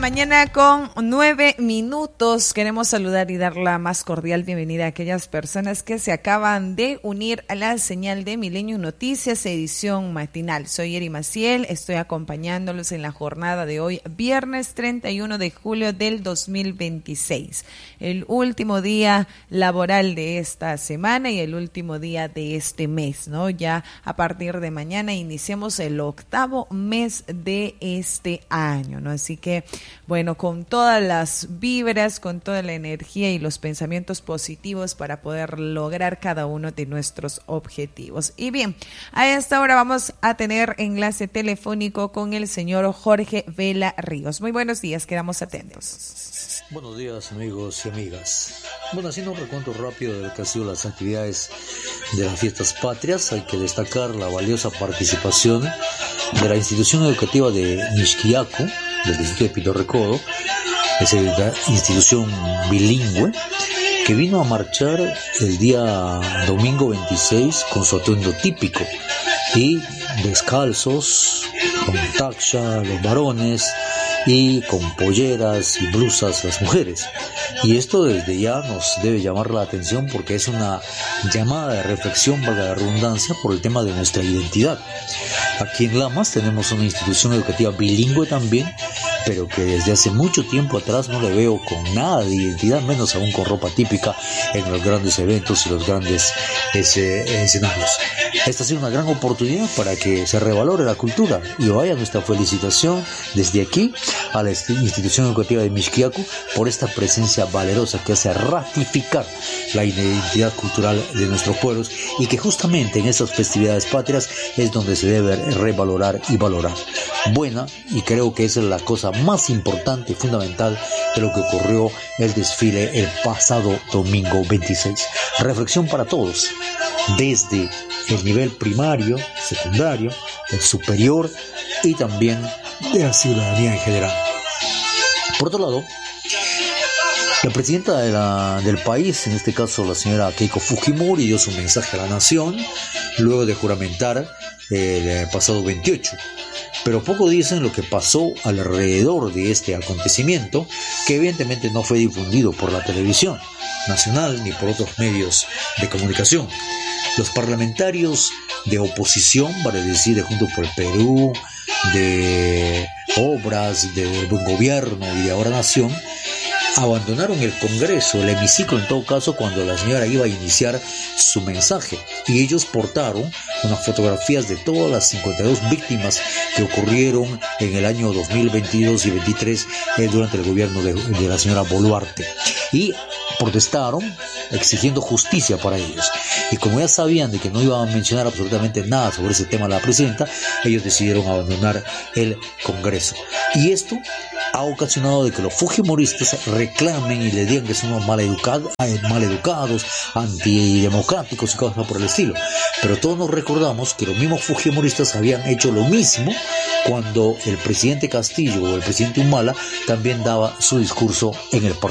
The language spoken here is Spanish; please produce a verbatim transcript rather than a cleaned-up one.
mañana con nueve minutos. Queremos saludar y dar la más cordial bienvenida a aquellas personas que se acaban de unir a la señal de Milenio Noticias, edición matinal. Soy Eri Maciel, estoy acompañándolos en la jornada de hoy, viernes treinta y uno de julio del dos mil veintiséis. El último día laboral de esta semana y el último día de este mes, ¿no? Ya a partir de mañana iniciamos el octavo mes de este año, ¿no? Así que bueno, con todas las vibras, con toda la energía y los pensamientos positivos para poder lograr cada uno de nuestros objetivos. Y bien, a esta hora vamos a tener enlace telefónico con el señor Jorge Vela Ríos. Muy buenos días, quedamos atentos. Buenos días, amigos y amigas. Bueno, haciendo un recuento rápido de lo que han sido las actividades de las fiestas patrias, hay que destacar la valiosa participación de la institución educativa de Mixquiacu, del distrito de Pito Recodo, es una institución bilingüe que vino a marchar el día domingo veintiséis con su atuendo típico y descalzos, con taxa los varones y con polleras y blusas las mujeres. Y esto desde ya nos debe llamar la atención porque es una llamada de reflexión, valga la redundancia, por el tema de nuestra identidad. Aquí en Lamas tenemos una institución educativa bilingüe también, pero que desde hace mucho tiempo atrás no le veo con nada de identidad, menos aún con ropa típica en los grandes eventos y los grandes ese, escenarios. Esta ha sido una gran oportunidad para que se revalore la cultura y vaya nuestra felicitación desde aquí a la institución educativa de Mixquiacu por esta presencia valerosa que hace ratificar la identidad cultural de nuestros pueblos y que justamente en estas festividades patrias es donde se debe revalorar y valorar. Buena, y creo que esa es la cosa más importante y fundamental de lo que ocurrió el desfile el pasado domingo veintiséis. Reflexión para todos, desde el nivel primario, secundario, el superior y también de la ciudadanía en general. Por otro lado, la presidenta de la, del país, en este caso la señora Keiko Fujimori, dio su mensaje a la nación luego de juramentar el pasado veintiocho. Pero poco dicen lo que pasó alrededor de este acontecimiento, que evidentemente no fue difundido por la televisión nacional ni por otros medios de comunicación. Los parlamentarios de oposición, vale decir, de Juntos por el Perú, de Obras, de Buen Gobierno y de Ahora Nación, abandonaron el Congreso, el hemiciclo en todo caso, cuando la señora iba a iniciar su mensaje, y ellos portaron unas fotografías de todas las cincuenta y dos víctimas que ocurrieron en el año dos mil veintidós y veintitrés eh, durante el gobierno de, de la señora Boluarte, y protestaron exigiendo justicia para ellos. Y como ya sabían de que no iban a mencionar absolutamente nada sobre ese tema la presidenta, ellos decidieron abandonar el Congreso. Y esto ha ocasionado de que los fujimoristas reclamen y le digan que son maleducados, maleducados, antidemocráticos y cosas por el estilo. Pero todos nos recordamos que los mismos fujimoristas habían hecho lo mismo cuando el presidente Castillo o el presidente Humala también daba su discurso en el Parlamento.